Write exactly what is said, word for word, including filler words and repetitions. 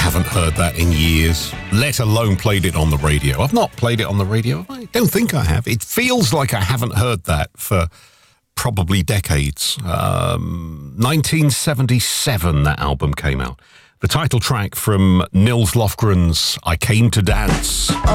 haven't heard that in years, let alone played it on the radio. I've not played it on the radio. I don't think I have. It feels like I haven't heard that for probably decades. Um, nineteen seventy-seven, that album came out. The title track from Nils Lofgren's I Came to Dance.